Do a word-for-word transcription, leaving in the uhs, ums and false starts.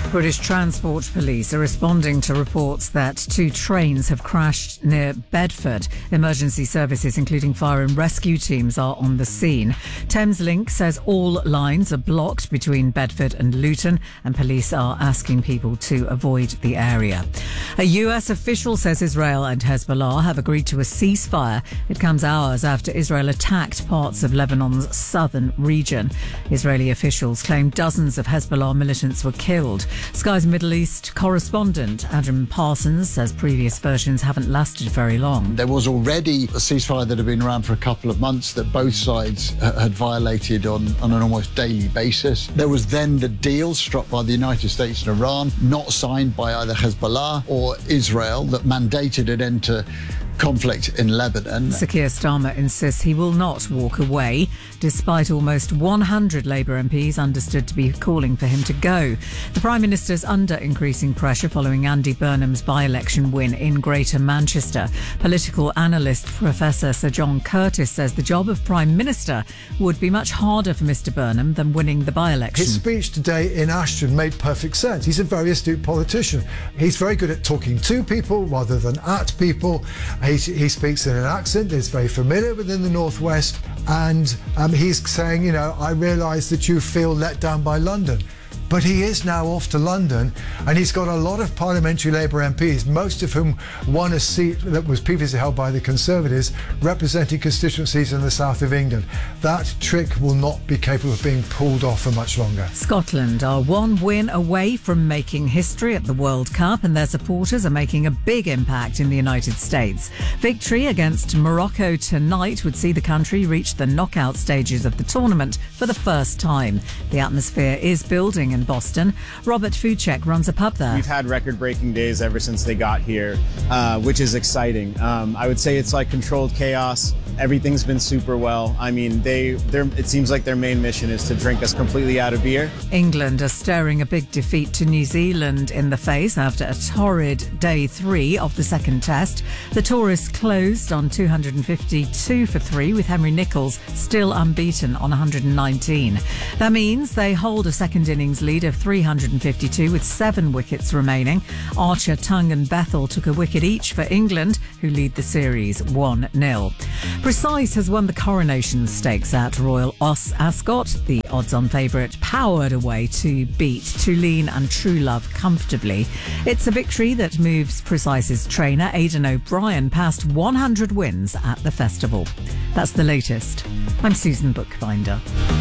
British Transport Police are responding to reports that two trains have crashed near Bedford. Emergency services, including fire and rescue teams, are on the scene. Thameslink says all lines are blocked between Bedford and Luton, and police are asking people to avoid the area. A U S official says Israel and Hezbollah have agreed to a ceasefire. It comes hours after Israel attacked parts of Lebanon's southern region. Israeli officials claim dozens of Hezbollah militants were killed. Sky's Middle East correspondent Adam Parsons says previous versions haven't lasted very long. There was already a ceasefire that had been around for a couple of months that both sides had violated on, on an almost daily basis. There was then the deal struck by the United States and Iran, not signed by either Hezbollah or Israel, that mandated an end to conflict in Lebanon. Sir Keir Starmer insists he will not walk away, despite almost one hundred Labour M Ps understood to be calling for him to go. The Prime Minister's under increasing pressure following Andy Burnham's by-election win in Greater Manchester. Political analyst Professor Sir John Curtis says the job of Prime Minister would be much harder for Mr Burnham than winning the by-election. His speech today in Ashton made perfect sense. He's a very astute politician. He's very good at talking to people rather than at people. He, he speaks in an accent that's very familiar within the North West, and um, he's saying, you know, I realise that you feel let down by London. But he is now off to London, and he's got a lot of parliamentary Labour M Ps, most of whom won a seat that was previously held by the Conservatives, representing constituencies in the south of England. That trick will not be capable of being pulled off for much longer. Scotland are one win away from making history at the World Cup, and their supporters are making a big impact in the United States. Victory against Morocco tonight would see the country reach the knockout stages of the tournament for the first time. The atmosphere is building in Boston. Robert Fuchek runs a pub there. We've had record-breaking days ever since they got here, uh, which is exciting. Um, I would say it's like controlled chaos. Everything's been super well. I mean, they, it seems like their main mission is to drink us completely out of beer. England are staring a big defeat to New Zealand in the face after a torrid day three of the second test. The tourists closed on two hundred fifty-two for three, with Henry Nicholls still unbeaten on one hundred nineteen. That means they hold a second innings lead of three hundred fifty-two with seven wickets remaining. Archer, Tongue and Bethell took a wicket each for England, who lead the series one nil. Precise has won the Coronation Stakes at Royal Os Ascot. The odds-on favourite powered away to beat Tulane and True Love comfortably. It's a victory that moves Precise's trainer Aidan O'Brien past one hundred wins at the festival. That's the latest. I'm Susan Bookbinder.